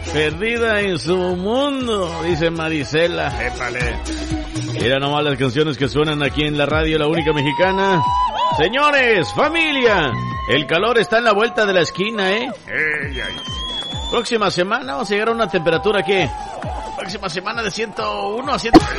Perdida en su mundo, dice Marisela. Épale. Mira nomás las canciones que suenan aquí en la radio, la única mexicana. Señores, familia, el calor está en la vuelta de la esquina, ¿eh? Próxima semana vamos a llegar a una temperatura que... Próxima semana de 101 a 100...